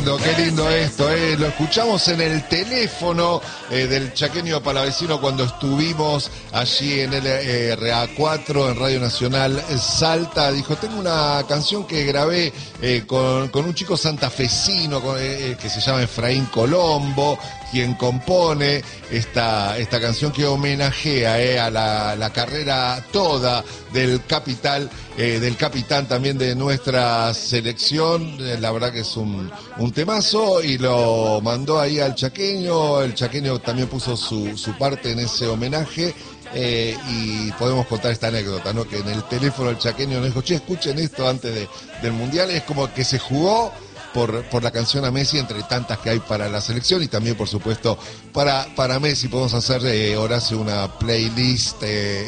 qué lindo esto, Lo escuchamos en el teléfono del chaqueño palavecino cuando estuvimos allí en el RA4 en Radio Nacional Salta. Dijo, tengo una canción que grabé con un chico santafesino que se llama Efraín Colombo, quien compone esta canción que homenajea a la carrera toda del capitán también de nuestra selección. La verdad que es un temazo y lo mandó ahí al chaqueño. El chaqueño también puso su parte en ese homenaje. Y podemos contar esta anécdota, ¿no? Que en el teléfono el chaqueño nos dijo, che, escuchen esto antes del Mundial. Es como que se jugó por la canción a Messi entre tantas que hay para la selección y también, por supuesto, para Messi. Podemos hacer, Horacio, una playlist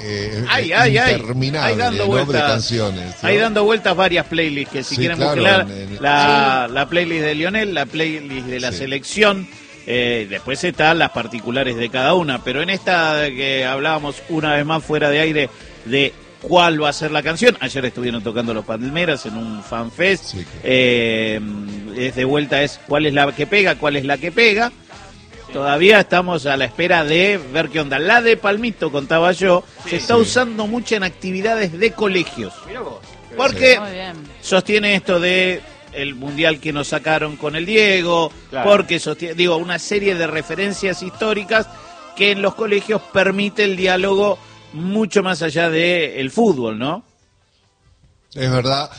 interminable, ¿no? De canciones, ¿no? Hay dando vueltas varias playlists que si quieren buscar la playlist de Lionel, la playlist de la selección. Después están las particulares de cada una, pero en esta que hablábamos una vez más fuera de aire de cuál va a ser la canción, ayer estuvieron tocando los Palmeras en un fanfest, sí, de vuelta es cuál es la que pega, todavía estamos a la espera de ver qué onda. La de Palmito, contaba yo, se está usando mucho en actividades de colegios, porque sostiene esto de el mundial que nos sacaron con el Diego, claro, porque una serie de referencias históricas que en los colegios permite el diálogo mucho más allá del fútbol, ¿no? Es verdad,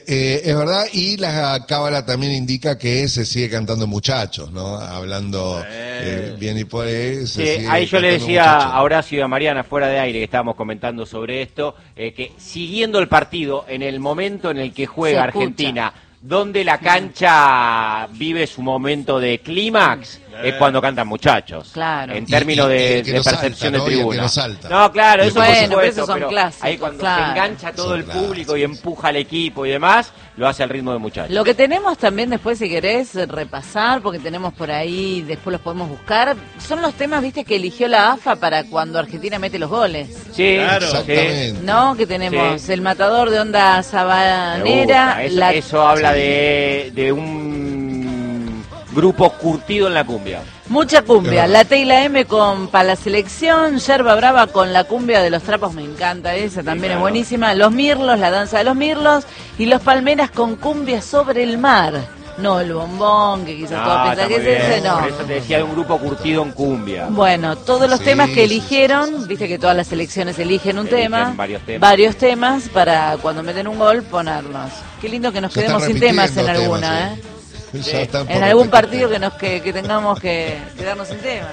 y la cábala también indica que se sigue cantando muchachos, ¿no? Hablando bien y por ahí. Ahí yo le decía a Horacio y a Mariana fuera de aire que estábamos comentando sobre esto, que siguiendo el partido, en el momento en el que juega Argentina, donde la cancha vive su momento de clímax, es cuando cantan muchachos. Claro. En términos de percepción de tribuna. No, claro, eso por supuesto, pero ahí cuando se engancha todo el público y empuja al equipo y demás, lo hace al ritmo de muchachos. Lo que tenemos también después, si querés repasar, porque tenemos por ahí, después los podemos buscar, son los temas, viste, que eligió la AFA para cuando Argentina mete los goles. Sí, claro. Exactamente. ¿No? Que tenemos el matador de Onda Sabanera. Eso habla de un grupo curtido en la cumbia. Mucha cumbia, la T y la M para la selección, Yerba Brava con la cumbia de los trapos, me encanta esa, también es buenísima. Los Mirlos, la danza de los Mirlos, y los Palmeras con cumbia sobre el mar. No el bombón, que quizás todos piensan que es ese, no. Por eso te decía de un grupo curtido en cumbia. Bueno, todos los temas que eligieron, viste que todas las selecciones eligen un tema, varios temas para cuando meten un gol ponernos. Qué lindo que nos quedemos sin temas en alguna, en algún partido que tengamos que quedarnos sin temas.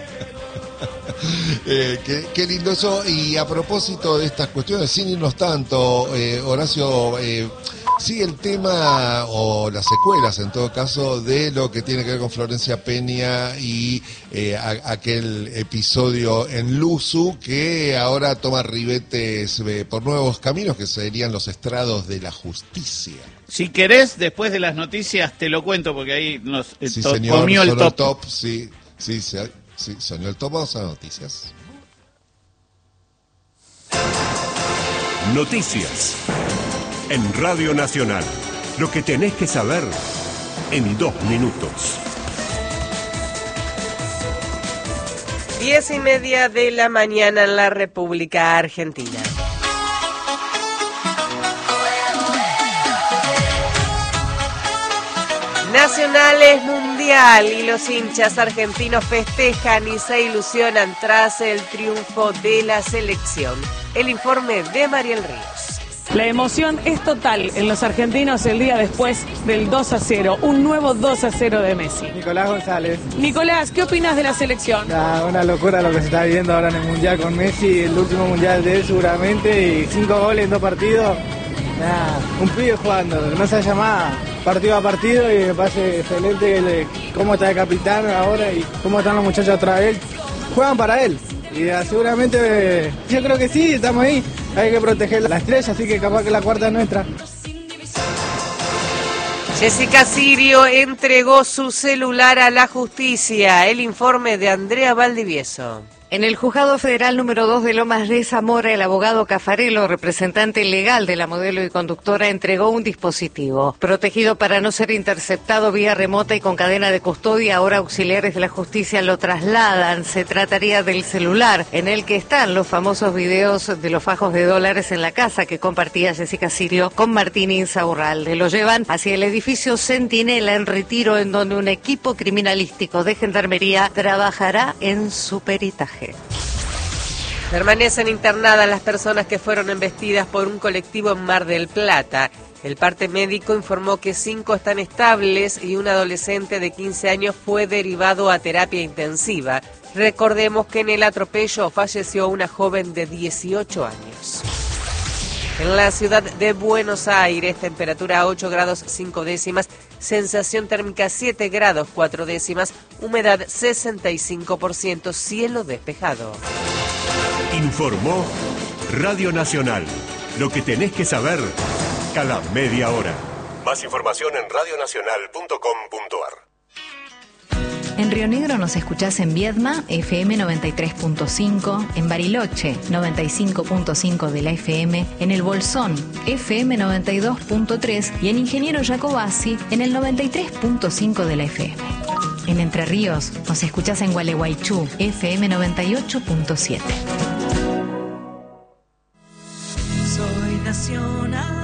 Qué lindo eso. Y a propósito de estas cuestiones, sin irnos tanto, Horacio, sigue el tema, o las secuelas en todo caso, de lo que tiene que ver con Florencia Peña y aquel episodio en Luzu, que ahora toma ribetes por nuevos caminos, que serían los estrados de la justicia. Si querés, después de las noticias te lo cuento, porque ahí nos señor, comió el top. Sí, sonó el top. Vamos a noticias. Noticias en Radio Nacional. Lo que tenés que saber en 2 minutos. 10:30 de la mañana en la República Argentina. Nacional es mundial y los hinchas argentinos festejan y se ilusionan tras el triunfo de la selección. El informe de Mariel Ríos. La emoción es total en los argentinos el día después del 2-0, un nuevo 2-0 de Messi. Nicolás González. Nicolás, ¿qué opinas de la selección? Una locura lo que se está viendo ahora en el Mundial con Messi, el último Mundial de él seguramente, y 5 goles en 2 partidos. Un pibe jugando, no se llama partido a partido, y me parece excelente cómo está el capitán ahora y cómo están los muchachos atrás de él. Juegan para él. Y seguramente, yo creo que sí, estamos ahí. Hay que proteger la estrella, así que capaz que la cuarta es nuestra. Jessica Sirio entregó su celular a la justicia. El informe de Andrea Valdivieso. En el Juzgado Federal número 2 de Lomas de Zamora, el abogado Cafarello, representante legal de la modelo y conductora, entregó un dispositivo protegido para no ser interceptado vía remota y con cadena de custodia. Ahora auxiliares de la justicia lo trasladan. Se trataría del celular en el que están los famosos videos de los fajos de dólares en la casa que compartía Jessica Sirio con Martín Insaurralde. Lo llevan hacia el edificio Centinela en Retiro, en donde un equipo criminalístico de Gendarmería trabajará en su peritaje. Permanecen internadas las personas que fueron embestidas por un colectivo en Mar del Plata. El parte médico informó que 5 están estables y un adolescente de 15 años fue derivado a terapia intensiva. Recordemos que en el atropello falleció una joven de 18 años. En la ciudad de Buenos Aires, temperatura 8 grados 5 décimas, sensación térmica 7 grados 4 décimas, humedad 65%, cielo despejado. Informó Radio Nacional. Lo que tenés que saber cada media hora. Más información en radionacional.com.ar. En Río Negro nos escuchás en Viedma, FM 93.5, en Bariloche, 95.5 de la FM, en El Bolsón, FM 92.3 y en Ingeniero Jacobasi, en el 93.5 de la FM. En Entre Ríos nos escuchás en Gualeguaychú, FM 98.7. Soy nacional.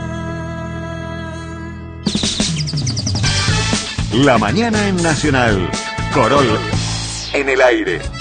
La mañana en Nacional. Corol en el aire.